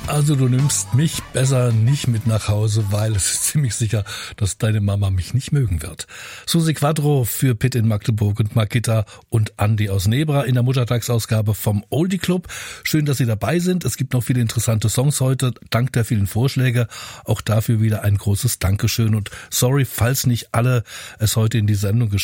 Also du nimmst mich besser nicht mit nach Hause, weil es ist ziemlich sicher, dass deine Mama mich nicht mögen wird. Susi Quadro für Pitt in Magdeburg und Margitta und Andi aus Nebra in der Muttertagsausgabe vom Oldie Club. Schön, dass Sie dabei sind. Es gibt noch viele interessante Songs heute, dank der vielen Vorschläge. Auch dafür wieder ein großes Dankeschön und sorry, falls nicht alle es heute in die Sendung